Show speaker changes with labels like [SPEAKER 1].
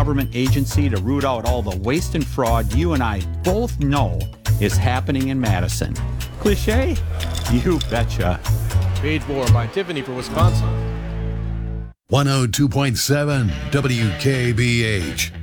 [SPEAKER 1] government agency to root out all the waste and fraud you and I both know is happening in Madison. Cliche? You betcha.
[SPEAKER 2] Paid for by Tiffany for Wisconsin.
[SPEAKER 3] 102.7 WKBH.